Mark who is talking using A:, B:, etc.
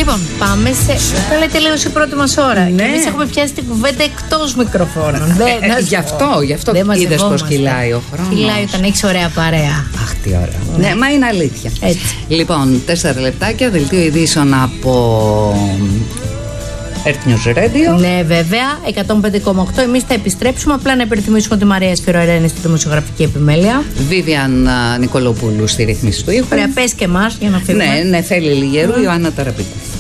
A: Λοιπόν, πάμε σε. Πάλι τελείωσε η πρώτη μας ώρα.
B: Ναι.
A: Και εμείς έχουμε πιάσει την κουβέντα εκτός μικροφώνων.
B: Γι' αυτό είδες πως κυλάει ο χρόνος.
A: Κυλάει όταν έχεις ωραία παρέα.
B: Αχ, τι ωραία. Ναι, μα είναι αλήθεια.
A: Έτσι.
B: Λοιπόν, 4 λεπτάκια, δελτίο ειδήσεων από Earth News Radio.
A: Ναι, βέβαια, 105,8. Εμείς θα επιστρέψουμε. Απλά να υπενθυμίσουμε ότι η Μαρία Σπυροερένη στη δημοσιογραφική επιμέλεια.
B: Βίβιαν Νικολοπούλου στη ρύθμιση του ήχου.
A: Ωραία, πες και εμάς για να φύγουμε.
B: Ναι, θέλει λιγερού, Ιωάννα Ταραπίκου.